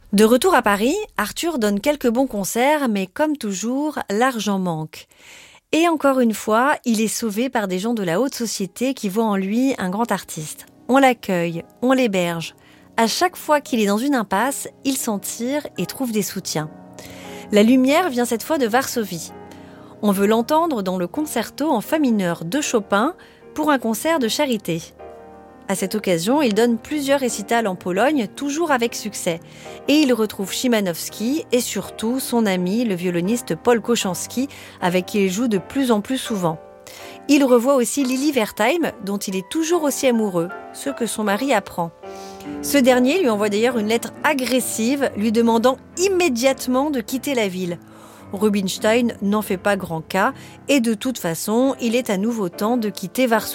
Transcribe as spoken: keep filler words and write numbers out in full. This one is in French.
De retour à Paris, Arthur donne quelques bons concerts, mais comme toujours, l'argent manque. Et encore une fois, il est sauvé par des gens de la haute société qui voient en lui un grand artiste. On l'accueille, on l'héberge. À chaque fois qu'il est dans une impasse, il s'en tire et trouve des soutiens. La lumière vient cette fois de Varsovie. On veut l'entendre dans le concerto en fa mineur de Chopin pour un concert de charité. À cette occasion, il donne plusieurs récitals en Pologne, toujours avec succès. Et il retrouve Szymanowski et surtout son ami, le violoniste Paul Kochanski, avec qui il joue de plus en plus souvent. Il revoit aussi Lily Wertheim, dont il est toujours aussi amoureux, ce que son mari apprend. Ce dernier lui envoie d'ailleurs une lettre agressive, lui demandant immédiatement de quitter la ville. Rubinstein n'en fait pas grand cas, et de toute façon, il est à nouveau temps de quitter Varsovie.